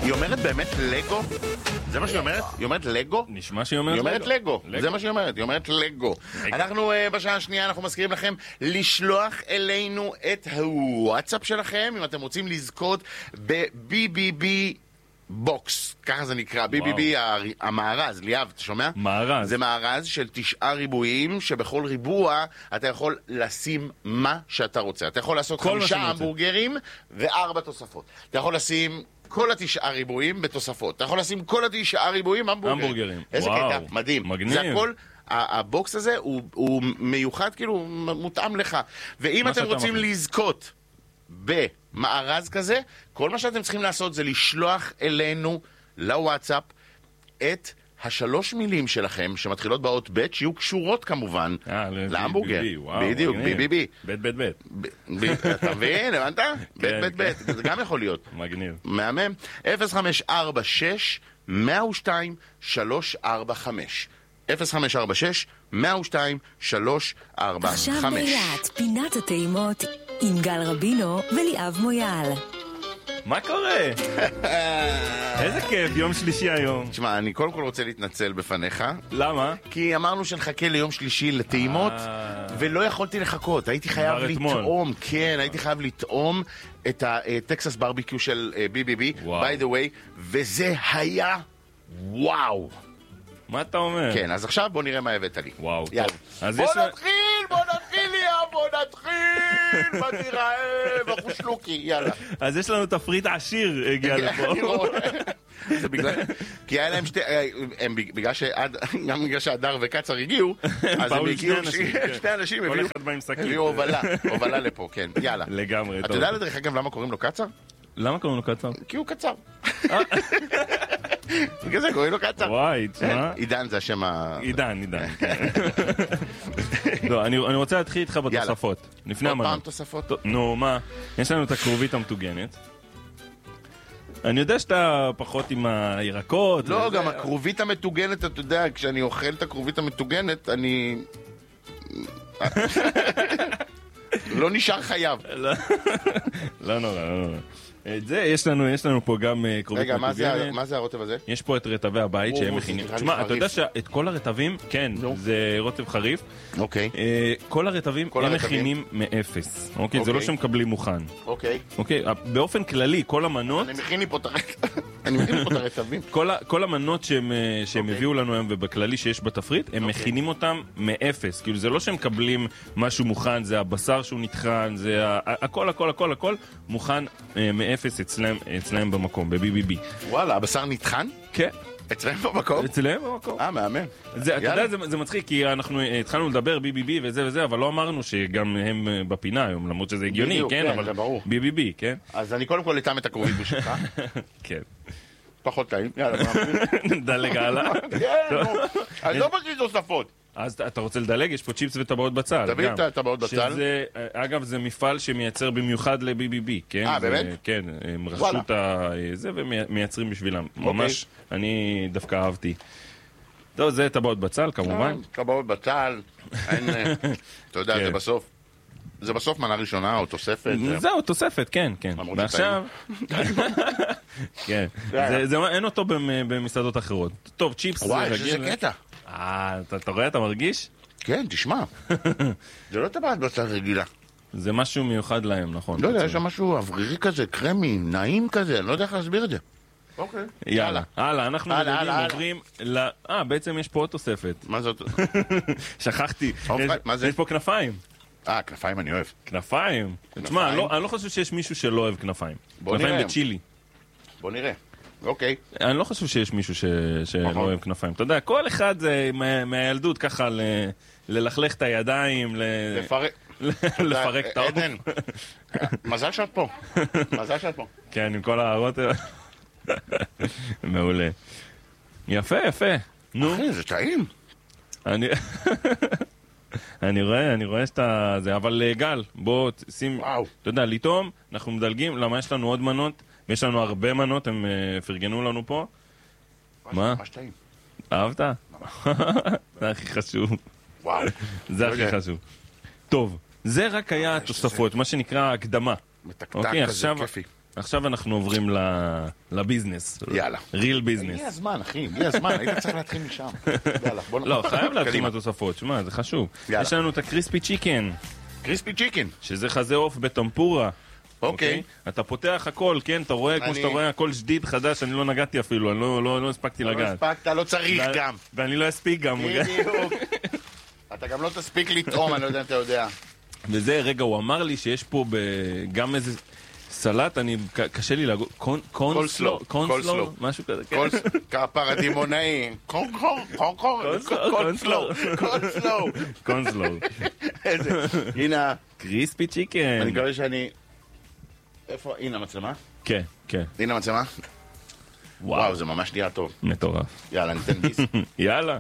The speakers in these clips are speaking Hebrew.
היא אומרת באמת לגו? זה מה שהיא אומרת? היא אומרת לגו? נשמע שהיא אומרת לגו. היא אומרת לגו. זה מה שהיא אומרת, היא אומרת לגו. אנחנו בשעה השנייה, אנחנו מזכירים לכם לשלוח אלינו את הוואטסאפ שלכם, אם אתם רוצים לזכות ב-BBB בוקס, ככה זה נקרא, BBB המארז, ליאב, אתה שומע? מארז. זה מארז של 9 ריבועים, שבכל ריבוע אתה יכול לשים מה שאתה רוצה. אתה יכול לעשות 5 המבורגרים ו4 תוספות. אתה יכול לשים כל 9 ריבועים בתוספות. אתה יכול לשים כל 9 ריבועים המבורגרים. איזה קטע, מדהים. מגניב. זה הכל, הבוקס הזה הוא מיוחד, כאילו, מותאם לך. ואם אתם רוצים לזכות במארז כזה, כל מה שאתם צריכים לעשות זה לשלוח אלינו לוואטסאפ את 3 מילים שלכם שמתחילות באות ב' שיהיו קשורות כמובן להמבורגר. בדיוק, ביבי. בית. אתה מבין? הבנת? בית. זה גם יכול להיות. מגניב. מהמם. 0546 102 345 0546 102 345. עכשיו בלעט, פינת הטעימות עם גל רבינו וליאב מויאל. מה קורה? איזה כיף, יום שלישי היום. תשמע, אני קודם כל רוצה להתנצל בפניך. למה? כי אמרנו שנחכה ליום שלישי לטעימות, ולא יכולתי לחכות. הייתי חייב לטעום, כן, הייתי חייב לטעום את הטקסס ברביקיו של BBB, by the way, וזה היה וואו. מה אתה אומר? כן, אז עכשיו בוא נראה מה הבאת לי. וואו, יאללה. טוב. בוא נתחיל, ליאב, בוא נתחיל, מה תיראה, בחושלוקי, יאללה. אז יש לנו תפריט עשיר הגיע לפה. זה בגלל, כי היה להם גם בגלל שהדר וקצר הגיעו, אז הם הגיעו, שני אנשים הביאו הובלה לפה, כן, יאללה. לגמרי, טוב. אתה יודע לדרך אגב למה קוראים לו קצר? למה קוראים לו קצר? כי הוא קצר. בגלל זה קוראים לו קצר. וואי, תשמע. עידן זה השם עידן. לא, אני רוצה להתחיל איתך בתוספות. לפני המנות. עוד פעם תוספות? נו, מה? יש לנו את הכרובית המטוגנת. אני יודע שאתה פחות עם הירקות. לא, גם הכרובית המטוגנת, אתה יודע, כשאני אוכל את הכרובית המטוגנת, אני... לא נשאר חייב. לא נורא. את זה, יש לנו פה גם קרובית מטוגנת. רגע, מה זה הרוטב הזה? יש פה את רטבי הבית שהם מכינים. תשמע, אתה יודע שאת כל הרטבים, כן, זה רוטב חריף. אוקיי. כל הרטבים הם מכינים מאפס. אוקיי, זה לא שמקבלים מוכן. אוקיי. אוקיי, באופן כללי, כל המנות... אני מכין לי פה את הרטבים. כל המנות שהם הביאו לנו היום ובכללי שיש בתפריט, הם מכינים אותם מאפס. כאילו, זה לא שהם מקבלים משהו מוכן, זה הבשר שהוא נטחן, זה הכל מוכן מאפס אצלהם במקום, ב-BBB. וואלה, הבשר נטחן? כן. אצלהם במקום? אצלהם במקום. מהמם. אתה יודע, זה מצחיק, כי אנחנו התחלנו לדבר BBB וזה, אבל לא אמרנו שגם הם בפינה היום, למרות שזה הגיוני, כן? אבל זה ברור. BBB, כן? אז אני קודם כל אטעם את הכרובית בשבילך. כן. פחות טעים. יאללה, דלג הלאה. כן, אני לא מכיר תוספות. אז אתה רוצה לדלג? יש פה צ'יפס וטבעות בצל. תביא את הטבעות בצל. אגב, זה מפעל שמייצר במיוחד ל-BBB, כן? באמת? כן, הם רשות זה ומייצרים בשבילם. ממש, אני דווקא אהבתי. טוב, זה טבעות בצל, כמובן. טבעות בצל, אתה יודע, זה בסוף מנה ראשונה או תוספת. זהו, תוספת, כן. ועכשיו... כן. אין אותו במסעדות אחרות. טוב, צ'יפס זה רגיל. וואי, איזה קטע. אתה רואה, אתה מרגיש? כן, תשמע. זה לא טבעת בצל רגילה. זה משהו מיוחד להם, נכון? לא יודע, יש שם משהו אוורירי כזה, קרמי, נעים כזה, אני לא יודע איך להסביר את זה. אוקיי. יאללה, אנחנו עוברים בעצם יש פה עוד תוספת. מה זאת? שכחתי. מה זה? יש פה כנפיים. כנפיים אני אוהב. כנפיים? תשמע, אני לא חושב שיש מישהו שלא אוהב כנפיים. כנפיים בצ'ילי. בוא נראה. אוקיי. אני לא חושב שיש מישהו שלא אוהב כנפיים. אתה יודע, כל אחד זה מהילדות ככה ללכלך את הידיים, לפרק את האור. עדן, מזל שאת פה. כן, עם כל הערות. מעולה. יפה. נו. אחי, זה טעים. אני רואה שאתה... אבל גל, בוא שים... אתה יודע, לטעום, אנחנו מדלגים, למה יש לנו עוד מנות? ויש לנו הרבה מנות, הם פרגנו לנו פה. מה? ממש טעים. אהבת? זה הכי חשוב. וואו. זה הכי חשוב. טוב, זה רק היה התוספות, מה שנקרא הקדמה. מתקתק כזה, כיפי. עכשיו אנחנו עוברים לביזנס. יאללה. ריל ביזנס. הגיע הזמן, אחי, הגיע הזמן, היית צריך להתחיל משם. יאללה, בוא לא, חייב להתחיל מהתוספות, שמע, זה חשוב. יאללה. יש לנו את הקריספי צ'יקן, קריספי צ'יקן. שזה חזה עוף בטמפורה. אוקיי. אתה פותח הכל, כן, אתה רואה, כמו שאתה רואה, הכל שדיד חדש, אני לא נגעתי אפילו, אני לא הספקתי לא לגעת. הספקת, לא צריך גם. ואני לא אספיק גם. בדיוק. אתה גם לא תספיק לטעום, אני לא יודע אם אתה יודע. וזה, רגע, הוא אמר לי שיש פה גם איזה סלט, קשה לי להגות, קונסלו, משהו כזה, כן. כפר הדימונאי. קונסלו. הנה. קריספי צ'יקן. אני מקווה שאני... איפה? הנה המצלמה? כן, כן. הנה המצלמה? וואו, זה ממש נראה טוב. מטורף. יאללה, ניתן ביס. יאללה.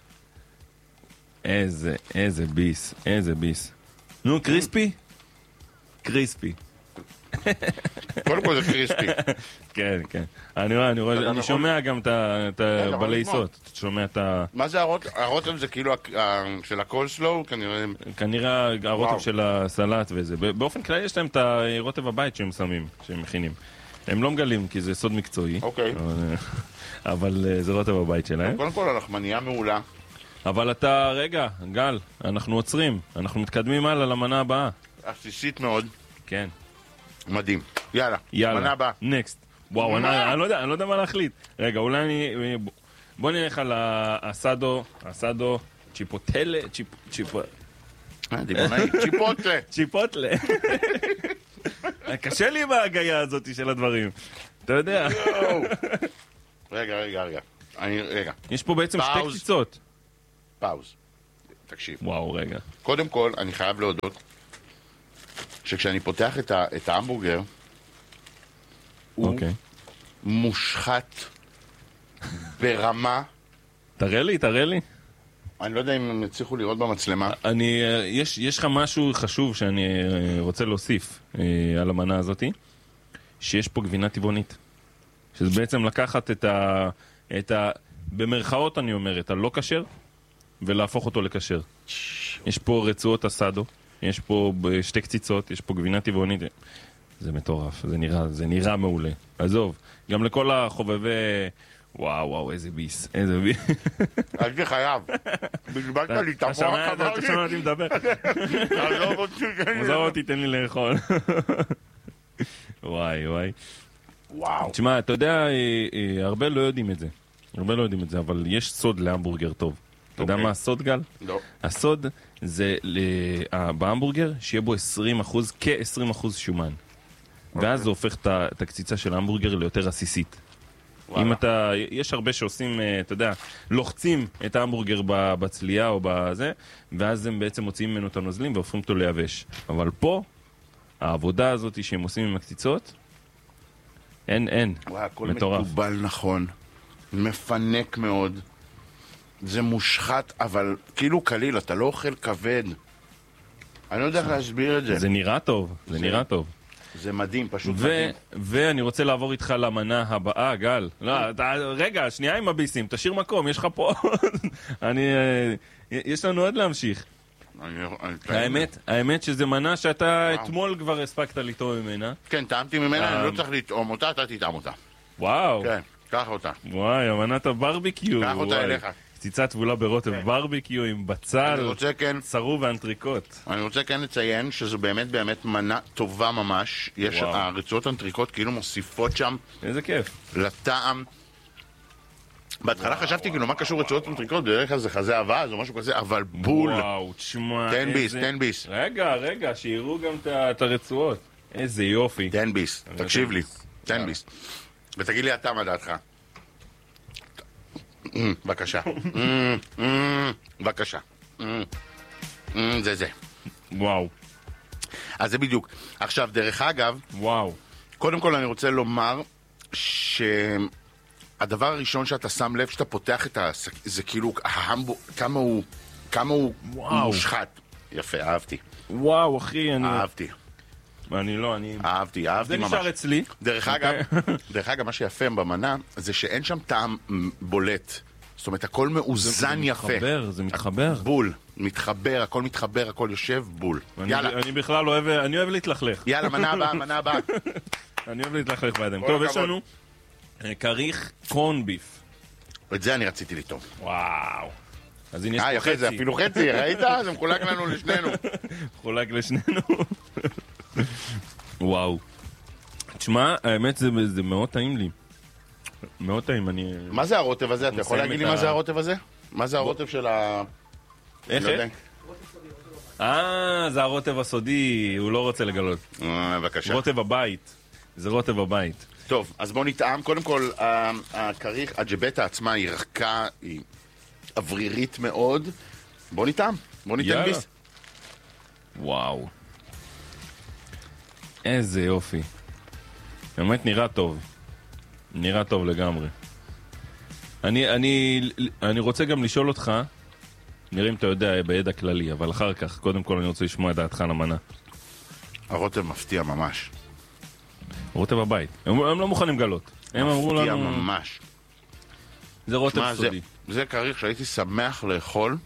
איזה ביס, איזה ביס. נו, קריספי? קריספי. קודם כל זה קריספי. כן, כן. אני שומע גם את הבלעיסות. אתה שומע את ה... מה זה הרוטב? זה כאילו של הקולסלו? כנראה הרוטב של הסלט וזה. באופן כללי יש להם את הרוטב הבית שהם שמים, שהם מכינים. הם לא מגלים כי זה סוד מקצועי. אוקיי. אבל זה רוטב הבית שלהם. קודם כל הלחמניה מעולה. אבל אתה, רגע, גל, אנחנו עוצרים. אנחנו מתקדמים הלאה למנה הבאה. עסיסית מאוד. כן. מדהים. יאללה. יאללה. מנה הבאה. נקסט. וואו, אני לא יודע מה להחליט. רגע, אולי בוא נלך על הסאדו, צ'יפוטלה, דימונאי, צ'יפוטלה. צ'יפוטלה. קשה לי עם ההגייה הזאת של הדברים. אתה יודע. רגע. יש פה בעצם שתי קציצות. פאוז. תקשיב. וואו, רגע. קודם כל, אני חייב להודות שכשאני פותח את ההמבורגר, הוא מושחת ברמה... תראה לי. אני לא יודע אם הם יצליחו לראות במצלמה. יש לך משהו חשוב שאני רוצה להוסיף על המנה הזאת, שיש פה גבינה טבעונית. שזה בעצם לקחת במרכאות אני אומר, את הלא כשר, ולהפוך אותו לכשר. יש פה רצועות אסדו, יש פה שתי קציצות, יש פה גבינה טבעונית. זה מטורף, זה נראה מעולה. עזוב, גם לכל החובבי... וואו, איזה ביס. הייתי חייב. בלבלת לי את המוח. אתה שמע אותי מדבר. עזוב אותי, תן לי לאכול. וואו. תשמע, אתה יודע, הרבה לא יודעים את זה, אבל יש סוד להמבורגר טוב. אתה יודע מה הסוד, גל? לא. הסוד זה בהמבורגר שיהיה בו 20% שומן. ואז זה הופך את הקציצה של ההמבורגר ליותר עסיסית. אם יש הרבה שעושים, אתה יודע, לוחצים את ההמבורגר בצלייה או בזה, ואז הם בעצם מוציאים ממנו את הנוזלים והופכים אותו ליבש. אבל העבודה הזאת שהם עושים עם הקציצות, אין. הכל מטובל נכון. מפנק מאוד. זה מושחת, אבל כאילו קליל, אתה לא אוכל כבד. אני לא יודע איך להסביר את זה. זה נראה טוב. זה מדהים, פשוט מדהים. ואני רוצה לעבור איתך למנה הבאה, גל. רגע, שנייה עם הביסים, תשאיר מקום, יש לך פה. יש לנו עוד להמשיך. האמת שזה מנה שאתה אתמול כבר הספקת לטעום ממנה. כן, טעמתי ממנה, אני לא צריך לטעום אותה, אתה תטעם אותה. וואו. כן, קח אותה. וואי, מנת הברביקיו. קח אותה אליך. קציצה טבולה ברוטב ברביקיו עם בצל, צרוב ואנטריקוט. אני רוצה כן לציין שזו באמת מנה טובה ממש. יש הרצועות אנטריקוט כאילו מוסיפות שם. איזה כיף. לטעם. בהתחלה חשבתי כאילו מה קשור רצועות אנטריקוט, בדרך כלל זה חזה אבז או משהו כזה, אבל בול. וואו, תשמע. תן ביס. רגע, שיראו גם את הרצועות. איזה יופי. תן ביס, תקשיב לי. תן ביס. ותגיד לי אתה מה דעתך. בבקשה. בבקשה. זה. וואו. אז זה בדיוק. עכשיו, דרך אגב, וואו. קודם כל אני רוצה לומר שהדבר הראשון שאתה שם לב שאתה פותח את זה כאילו כמה הוא מושחת. יפה, אהבתי. וואו, אחי, אהבתי. אהבתי זה ממש. נשאר אצלי. דרך אגב, מה שיפה במנה זה שאין שם טעם בולט. זאת אומרת, הכל מאוזן יפה. זה מתחבר. בול. מתחבר, הכל מתחבר, הכל יושב, בול. יאללה. אני בכלל אוהב להתלכלך. יאללה, מנה הבאה. אני אוהב להתלכלך בידיים. טוב, יש לנו כריך קורן ביף. את זה אני רציתי לטעום. וואו. אז הנה יש פה יפה, זה אפילו חצי, ראית? זה מחולק לנו לשנינו. מחולק לשנינו. וואו. תשמע, האמת זה מאוד טעים לי. מאוד טעים, אני... מה זה הרוטב הזה? אתה יכול להגיד לי מה זה הרוטב הזה? מה זה הרוטב של ה... איך? זה הרוטב הסודי, הוא לא רוצה לגלות. בבקשה. רוטב הבית. זה רוטב הבית. טוב, אז בוא נטעם. קודם כל, הכריך, הג'בטה עצמה היא רכה, היא אוורירית מאוד. בוא נטעם, בוא ניתן ביס. וואו. איזה יופי. באמת נראה טוב. נראה טוב לגמרי. אני רוצה גם לשאול אותך, נראה אם אתה יודע בידע כללי, אבל אחר כך, קודם כל אני רוצה לשמוע את דעתך על המנה. הרוטב מפתיע ממש. רוטב הבית. הם לא מוכנים גלות. הם אמרו לנו... מפתיע ממש. זה רוטב סודי. זה כריך שהייתי שמח לאכול,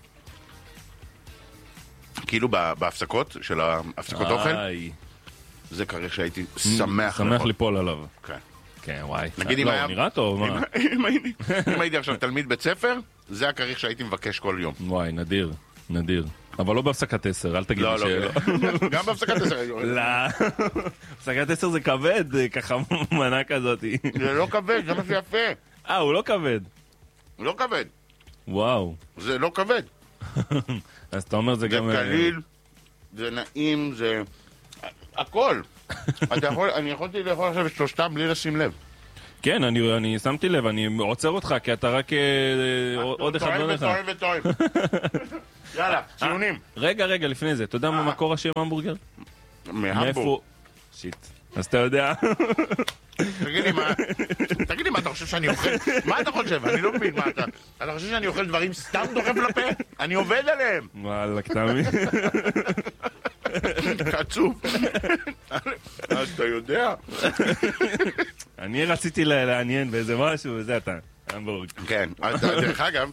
כאילו בהפסקות של ההפסקות אוכל. זה כריך שהייתי שמח לאכול. שמח ליפול עליו. כן. כן, וואי. נגיד לא, נראה טוב, מה? אם הייתי עכשיו תלמיד בית ספר, זה הכריך שהייתי מבקש כל יום. וואי, נדיר, נדיר. אבל לא בהפסקת 10, אל תגיד לי שלא. גם בהפסקת 10. לא, בהפסקת 10 זה כבד, ככה מנה כזאת. זה לא כבד, זה מה שיפה. הוא לא כבד. הוא לא כבד. וואו. זה לא כבד. אז אתה אומר זה גם... זה קליל, זה נעים, זה... הכל. אני יכולתי לאכול עכשיו את שלושתם בלי לשים לב. כן, אני שמתי לב, אני עוצר אותך, כי אתה רק עוד אחד לא לך. טועים. יאללה, ציונים. רגע, לפני זה, אתה יודע מה מקור השם המבורגר? מהמבורג. שיט. אז אתה יודע... תגיד לי, מה אתה חושב שאני אוכל? מה אתה חושב? אני לא מבין מה אתה... אתה חושב שאני אוכל דברים סתם דוחף לפה? אני עובד עליהם. וואלה, קטמי. חצוף. אז אתה יודע. אני רציתי לעניין באיזה משהו, וזה אתה. המבורג. כן, דרך אגב,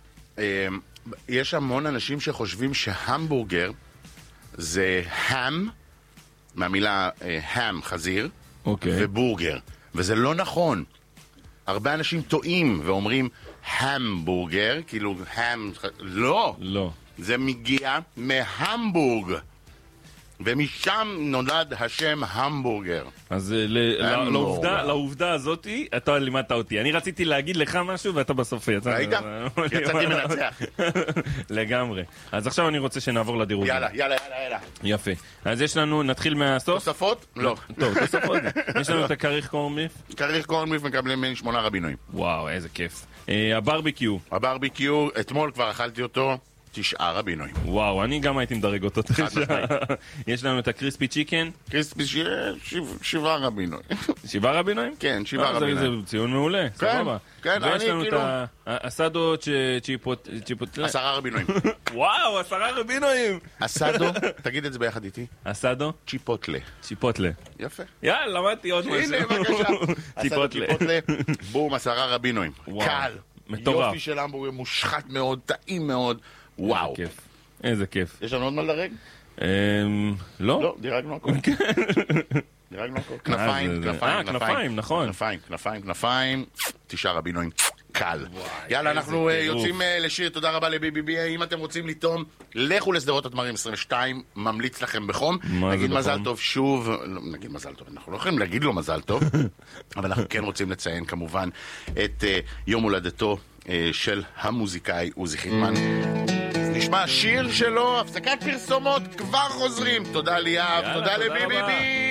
יש המון אנשים שחושבים שהמבורגר זה ham, מהמילה ham, חזיר, ובורגר. וזה לא נכון. הרבה אנשים טועים ואומרים המבורגר, כאילו ham, לא. לא. זה מגיע מהמבורג. ומשם נולד השם המבורגר. אז לעובדה הזאת, אתה לימדת אותי. אני רציתי להגיד לך משהו ואתה בסוף יצא. ראית? יצאתי מנצח. לגמרי. אז עכשיו אני רוצה שנעבור לדירוג. יאללה. יפה. אז יש לנו, נתחיל מהסוף. תוספות? לא. טוב, תוספות. יש לנו את הכריך קורן ביף. כריך קורן ביף מקבלים בין 8 רבינויים. וואו, איזה כיף. הברביקיו, אתמול כבר אכלתי אותו. 9 רבינויים. וואו, אני גם הייתי מדרג אותו. יש לנו את הקריספי צ'יקן. 7 רבינויים. 7 רבינויים? כן, 7 רבינויים. זה ציון מעולה, סבבה. כן, ויש לנו את האסדו צ'יפוטלה. 10 רבינויים. וואו, 10 רבינויים. אסדו, תגיד את זה ביחד איתי. אסדו? צ'יפוטלה. יפה. יאללה, למדתי עוד משהו. הנה, בבקשה. אסדו צ'יפוטלה, בום, 10 רבינויים. קל. מטורף. יופי של המבורגר, מושחת מאוד, טעים מאוד. וואו. איזה כיף. יש לנו עוד מה לדרג? לא. לא, דירגנו הכל. כנפיים, נכון. כנפיים, 9 רבינויים, קל. יאללה, אנחנו יוצאים לשיר, תודה רבה לביבי. אם אתם רוצים לטעום, לכו לשדרות התמרים 22, ממליץ לכם בחום. נגיד מזל טוב שוב, נגיד מזל טוב, אנחנו לא יכולים להגיד לו מזל טוב, אבל אנחנו כן רוצים לציין כמובן את יום הולדתו של המוזיקאי עוזי חיטמן. נשמע שיר שלו, הפסקת פרסומות, כבר חוזרים. תודה ליאב, תודה לביבי.